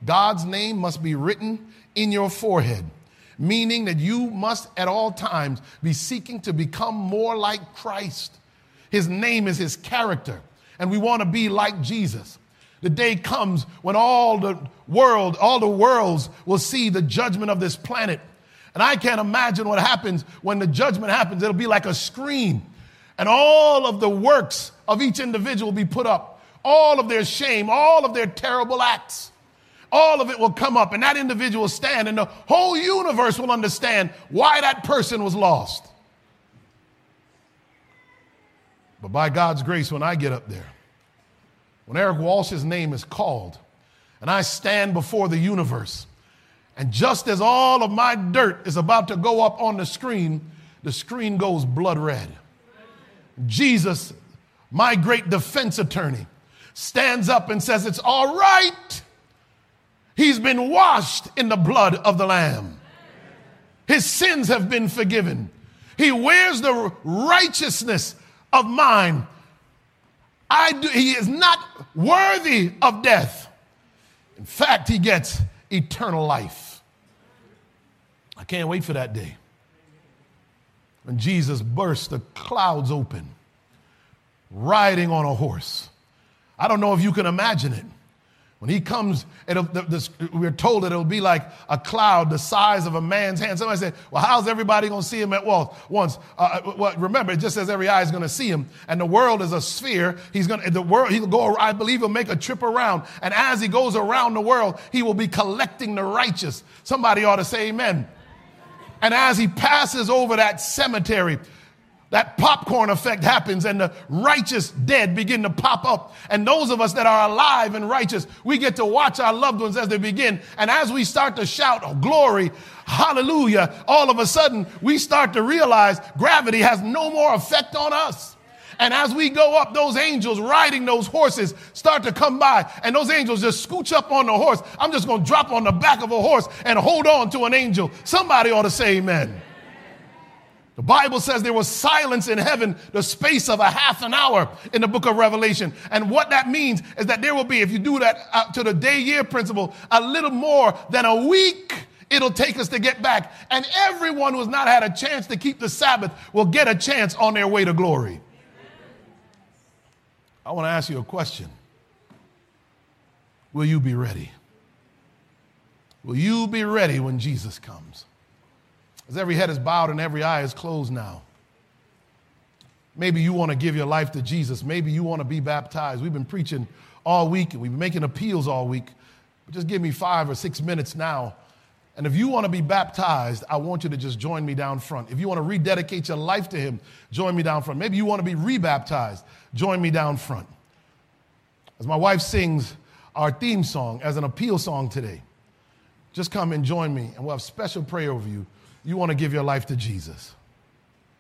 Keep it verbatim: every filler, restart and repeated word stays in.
God's name must be written in your forehead, meaning that you must at all times be seeking to become more like Christ. His name is his character, and we want to be like Jesus. The day comes when all the world, all the worlds will see the judgment of this planet. And I can't imagine what happens when the judgment happens. It'll be like a screen, and all of the works of each individual will be put up. All of their shame, all of their terrible acts, all of it will come up, and that individual will stand, and the whole universe will understand why that person was lost. But by God's grace, when I get up there, when Eric Walsh's name is called, and I stand before the universe, and just as all of my dirt is about to go up on the screen, the screen goes blood red. Jesus, my great defense attorney, stands up and says, it's all right. He's been washed in the blood of the Lamb. His sins have been forgiven. He wears the righteousness of mine. I do, he is not worthy of death. In fact, he gets eternal life. I can't wait for that day when Jesus bursts the clouds open, riding on a horse. I don't know if you can imagine it. When he comes, it'll, the, the, we're told that it'll be like a cloud the size of a man's hand. Somebody said, well, how's everybody going to see him at once? Uh, well, remember, it just says every eye is going to see him. And the world is a sphere. He's going to, the world, he'll go, I believe he'll make a trip around. And as he goes around the world, he will be collecting the righteous. Somebody ought to say amen. And as he passes over that cemetery, that popcorn effect happens, and the righteous dead begin to pop up. And those of us that are alive and righteous, we get to watch our loved ones as they begin. And as we start to shout, oh, glory, hallelujah, all of a sudden we start to realize gravity has no more effect on us. And as we go up, those angels riding those horses start to come by, and those angels just scooch up on the horse. I'm just going to drop on the back of a horse and hold on to an angel. Somebody ought to say amen. The Bible says there was silence in heaven the space of a half an hour in the book of Revelation. And what that means is that there will be, if you do that uh, to the day-year principle, a little more than a week it'll take us to get back. And everyone who has not had a chance to keep the Sabbath will get a chance on their way to glory. I want to ask you a question. Will you be ready? Will you be ready when Jesus comes? As every head is bowed and every eye is closed now. Maybe you want to give your life to Jesus. Maybe you want to be baptized. We've been preaching all week, and we've been making appeals all week. But just give me five or six minutes now. And if you want to be baptized, I want you to just join me down front. If you want to rededicate your life to him, join me down front. Maybe you want to be rebaptized, join me down front. As my wife sings our theme song as an appeal song today, just come and join me, and we'll have special prayer over you. You want to give your life to Jesus.